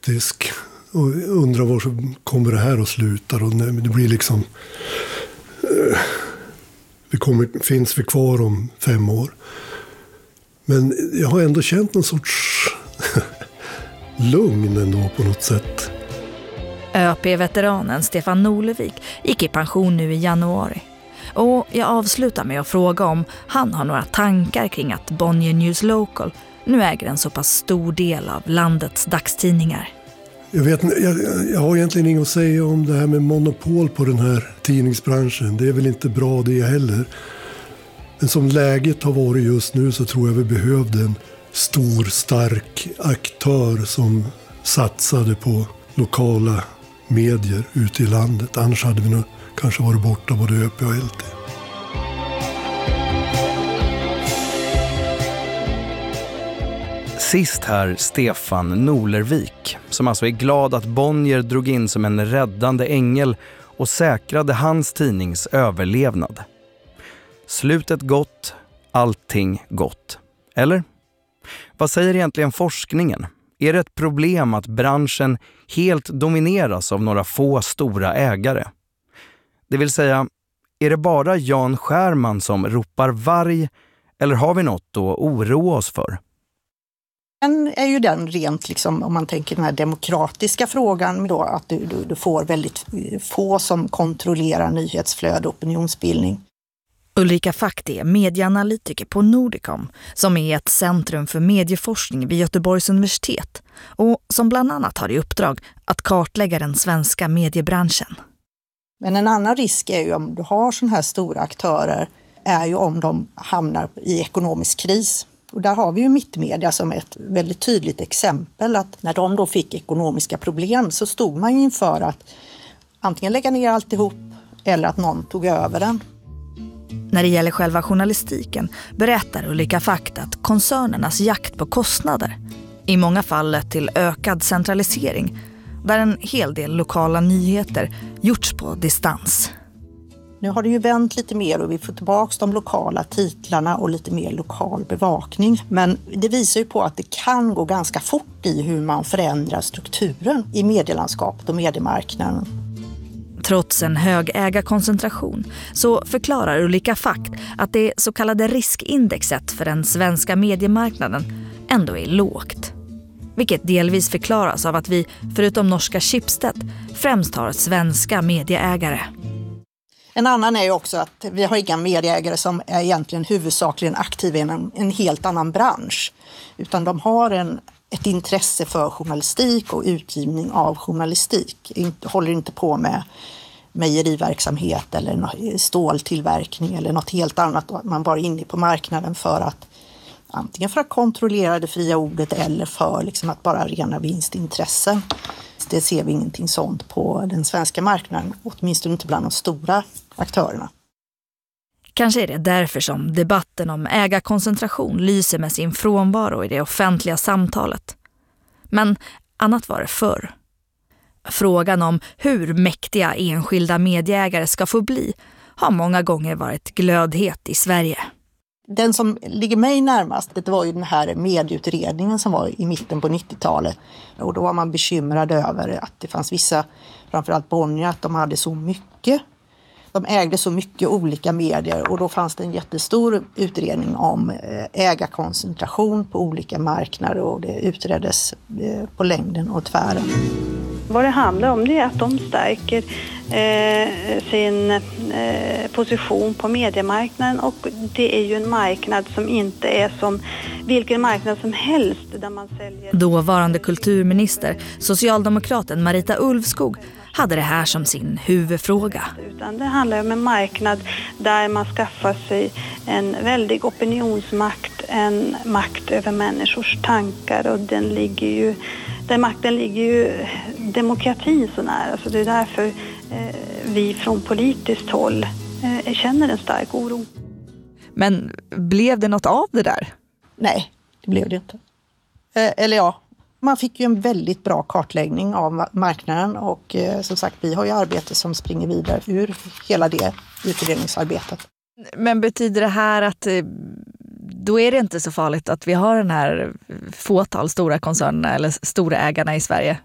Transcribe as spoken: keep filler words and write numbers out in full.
skeptisk och undrar var så kommer det här att sluta. Och det blir liksom... Eh, vi kommer, finns vi kvar om fem år. Men jag har ändå känt någon sorts lugn ändå på något sätt. ÖP-veteranen Stefan Norlervik gick i pension nu i januari. Och jag avslutar med att fråga om han har några tankar kring att Bonnier News Local nu äger en så pass stor del av landets dagstidningar. Jag, vet, jag, jag har egentligen inget att säga om det här med monopol på den här tidningsbranschen. Det är väl inte bra det heller. Men som läget har varit just nu så tror jag vi behövde en stor, stark aktör som satsade på lokala medier ute i landet. Annars hade vi nog kanske varit borta både ÖP och L T. Sist här Stefan Norlervik, som alltså är glad att Bonnier drog in som en räddande ängel och säkrade hans tidnings överlevnad. Slutet gott, allting gott. Eller? Vad säger egentligen forskningen? Är det ett problem att branschen helt domineras av några få stora ägare? Det vill säga, är det bara Jan Scherman som ropar varg eller har vi något att oroa oss för? En är ju den rent, liksom, om man tänker den här demokratiska frågan, då, att du, du, du får väldigt få som kontrollerar nyhetsflöde och opinionsbildning. Ulrika Fakti är medieanalytiker på Nordicom som är ett centrum för medieforskning vid Göteborgs universitet och som bland annat har i uppdrag att kartlägga den svenska mediebranschen. Men en annan risk är ju om du har sådana här stora aktörer är ju om de hamnar i ekonomisk kris. Och där har vi ju Mittmedia som ett väldigt tydligt exempel att när de då fick ekonomiska problem så stod man inför att antingen lägga ner alltihop eller att någon tog över den. När det gäller själva journalistiken berättar Ulrika Fakti att koncernernas jakt på kostnader i många fall lett till ökad centralisering där en hel del lokala nyheter gjorts på distans. Nu har det ju vänt lite mer och vi får tillbaka de lokala titlarna och lite mer lokal bevakning. Men det visar ju på att det kan gå ganska fort i hur man förändrar strukturen i medielandskapet och mediemarknaden. Trots en hög ägarkoncentration så förklarar Ulrika Fakti att det så kallade riskindexet för den svenska mediemarknaden ändå är lågt. Vilket delvis förklaras av att vi, förutom norska Schibsted, främst har svenska medieägare. En annan är ju också att vi har inga medieägare som är egentligen huvudsakligen aktiva i en, en helt annan bransch. Utan de har en, ett intresse för journalistik och utgivning av journalistik. Inte, håller inte på med mejeriverksamhet eller ståltillverkning eller något helt annat. Man bara är inne på marknaden för att antingen för att kontrollera det fria ordet eller för liksom att bara rena vinstintressen. Det ser vi ingenting sånt på den svenska marknaden, åtminstone inte bland de stora aktörerna. Kanske är det därför som debatten om ägarkoncentration lyser med sin frånvaro i det offentliga samtalet. Men annat var det förr. Frågan om hur mäktiga enskilda medieägare ska få bli har många gånger varit glödhet i Sverige. Den som ligger mig närmast, det var ju den här medieutredningen som var i mitten på nittiotalet. Och då var man bekymrad över att det fanns vissa, framförallt Bonnier, att de hade så mycket. De ägde så mycket olika medier och då fanns det en jättestor utredning om ägarkoncentration på olika marknader och det utreddes på längden och tvären. Vad det handlar om det är att de stärker eh, sin eh, position på mediemarknaden och det är ju en marknad som inte är som vilken marknad som helst där man säljer. Dåvarande kulturminister, socialdemokraten Marita Ulvskog, hade det här som sin huvudfråga. Utan det handlar om en marknad där man skaffar sig en väldig opinionsmakt, en makt över människors tankar och den ligger ju där makten ligger ju demokratin så nära. Alltså det är därför eh, vi från politiskt håll eh, känner en stark oro. Men blev det något av det där? Nej, det blev det inte. Eh, eller ja, man fick ju en väldigt bra kartläggning av marknaden och eh, som sagt, vi har ju arbete som springer vidare ur hela det utredningsarbetet. Men betyder det här att eh, då är det inte så farligt att vi har den här fåtal stora koncernerna eller stora ägarna i Sverige?